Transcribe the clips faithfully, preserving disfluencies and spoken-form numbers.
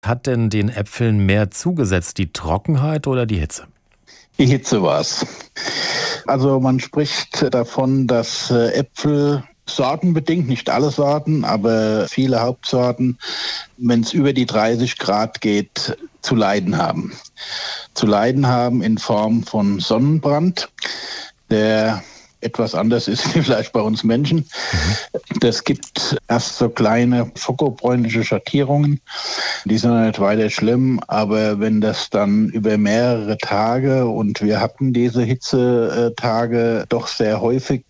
Hat denn den Äpfeln mehr zugesetzt, die Trockenheit oder die Hitze? Die Hitze war es. Also man spricht davon, dass Äpfel sortenbedingt, nicht alle Sorten, aber viele Hauptsorten, wenn es über die dreißig Grad geht, zu leiden haben. Zu leiden haben in Form von Sonnenbrand, der etwas anders ist wie vielleicht bei uns Menschen. Mhm. Das gibt erst so kleine schokobräunliche Schattierungen. Die sind nicht weiter schlimm, aber wenn das dann über mehrere Tage, und wir hatten diese Hitzetage doch sehr häufig,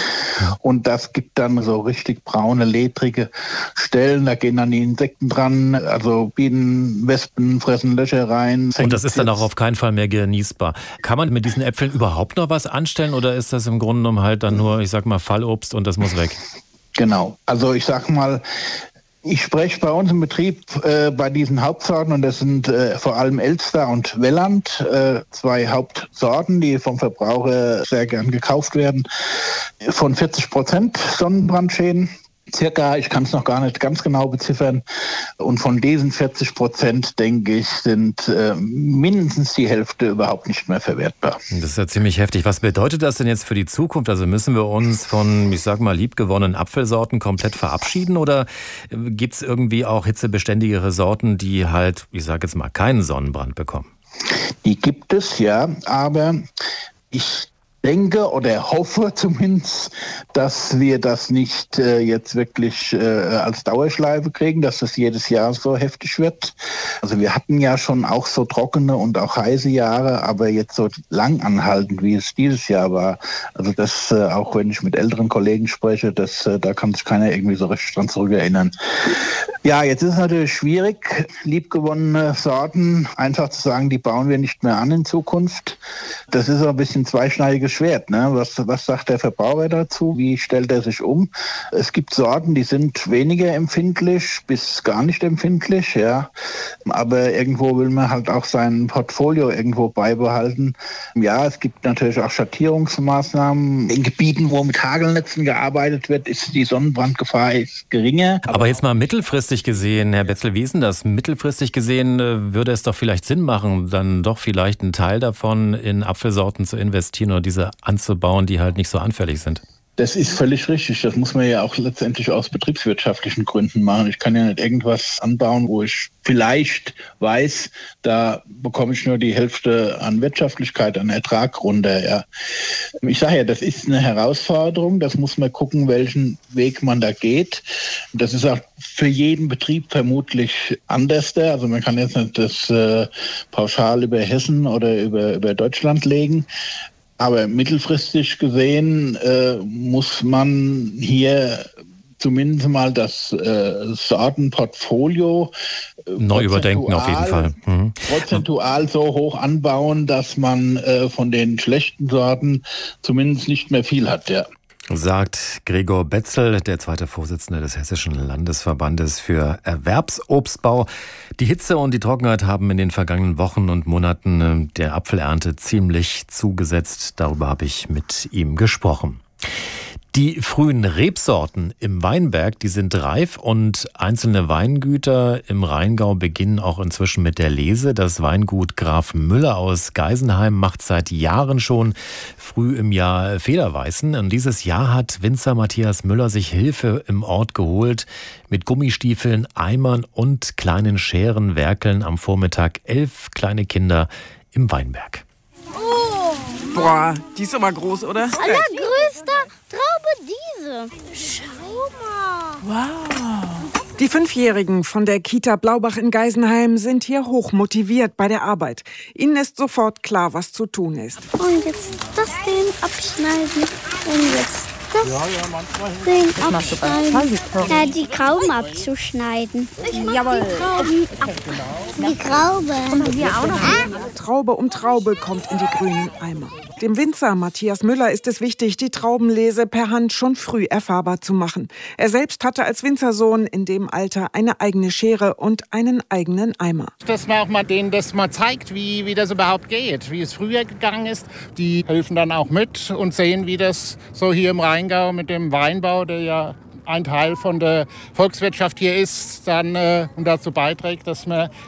und das gibt dann so richtig braune, ledrige Stellen, da gehen dann die Insekten dran, also Bienen, Wespen fressen Löcher rein. Und das ist dann auch auf keinen Fall mehr genießbar. Kann man mit diesen Äpfeln überhaupt noch was anstellen oder ist das im Grunde genommen halt dann nur, ich sag mal, Fallobst und das muss weg? Genau, also ich sag mal, ich spreche bei uns im Betrieb äh, bei diesen Hauptsorten, und das sind äh, vor allem Elster und Welland, äh, zwei Hauptsorten, die vom Verbraucher sehr gern gekauft werden, von vierzig Prozent Sonnenbrandschäden. Circa, ich kann es noch gar nicht ganz genau beziffern. Und von diesen vierzig Prozent, denke ich, sind äh, mindestens die Hälfte überhaupt nicht mehr verwertbar. Das ist ja ziemlich heftig. Was bedeutet das denn jetzt für die Zukunft? Also müssen wir uns von, ich sag mal, liebgewonnenen Apfelsorten komplett verabschieden? Oder gibt es irgendwie auch hitzebeständigere Sorten, die halt, ich sage jetzt mal, keinen Sonnenbrand bekommen? Die gibt es, ja. Aber ich denke oder hoffe zumindest, dass wir das nicht äh, jetzt wirklich äh, als Dauerschleife kriegen, dass das jedes Jahr so heftig wird. Also wir hatten ja schon auch so trockene und auch heiße Jahre, aber jetzt so lang anhaltend, wie es dieses Jahr war. Also das, äh, auch wenn ich mit älteren Kollegen spreche, das, äh, da kann sich keiner irgendwie so richtig dran zurückerinnern. Ja, jetzt ist es natürlich schwierig, liebgewonnene Sorten einfach zu sagen, die bauen wir nicht mehr an in Zukunft. Das ist auch ein bisschen zweischneidiges Schwert, ne? Was, was sagt der Verbraucher dazu? Wie stellt er sich um? Es gibt Sorten, die sind weniger empfindlich bis gar nicht empfindlich, ja. Aber irgendwo will man halt auch sein Portfolio irgendwo beibehalten. Ja, es gibt natürlich auch Schattierungsmaßnahmen. In Gebieten, wo mit Hagelnetzen gearbeitet wird, ist die Sonnenbrandgefahr geringer. Aber jetzt mal mittelfristig gesehen, Herr Betzel, wie ist denn das? Mittelfristig gesehen würde es doch vielleicht Sinn machen, dann doch vielleicht einen Teil davon in Apfelsorten zu investieren oder diese anzubauen, die halt nicht so anfällig sind. Das ist völlig richtig. Das muss man ja auch letztendlich aus betriebswirtschaftlichen Gründen machen. Ich kann ja nicht irgendwas anbauen, wo ich vielleicht weiß, da bekomme ich nur die Hälfte an Wirtschaftlichkeit, an Ertrag runter. Ja. Ich sage ja, das ist eine Herausforderung. Das muss man gucken, welchen Weg man da geht. Das ist auch für jeden Betrieb vermutlich anders. Also man kann jetzt nicht das äh, pauschal über Hessen oder über, über Deutschland legen. Aber mittelfristig gesehen äh, muss man hier zumindest mal das äh, Sortenportfolio äh, neu überdenken auf jeden Fall. Mhm. Prozentual so hoch anbauen, dass man äh, von den schlechten Sorten zumindest nicht mehr viel hat, ja. Sagt Gregor Betzel, der zweite Vorsitzende des Hessischen Landesverbandes für Erwerbsobstbau. Die Hitze und die Trockenheit haben in den vergangenen Wochen und Monaten der Apfelernte ziemlich zugesetzt. Darüber habe ich mit ihm gesprochen. Die frühen Rebsorten im Weinberg, die sind reif und einzelne Weingüter im Rheingau beginnen auch inzwischen mit der Lese. Das Weingut Graf Müller aus Geisenheim macht seit Jahren schon früh im Jahr Federweißen. Und dieses Jahr hat Winzer Matthias Müller sich Hilfe im Ort geholt. Mit Gummistiefeln, Eimern und kleinen Scheren werkeln am Vormittag elf kleine Kinder im Weinberg. Oh. Boah, die ist aber groß, oder? Allergrößter Traube diese. Schau mal. Wow. Die Fünfjährigen von der Kita Blaubach in Geisenheim sind hier hoch motiviert bei der Arbeit. Ihnen ist sofort klar, was zu tun ist. Und jetzt das den abschneiden und jetzt das ja, ja, manchmal den abschneiden. Ja, die Trauben abzuschneiden. Jawohl. Die Trauben ab. Die Traube. Und wir auch noch. Traube um Traube kommt in die grünen Eimer. Dem Winzer Matthias Müller ist es wichtig, die Traubenlese per Hand schon früh erfahrbar zu machen. Er selbst hatte als Winzersohn in dem Alter eine eigene Schere und einen eigenen Eimer. Dass man auch mal denen das mal zeigt, wie, wie das überhaupt geht, wie es früher gegangen ist. Die helfen dann auch mit und sehen, wie das so hier im Rheingau mit dem Weinbau, der ja ein Teil von der Volkswirtschaft hier ist, dann äh, und dazu beiträgt, dass man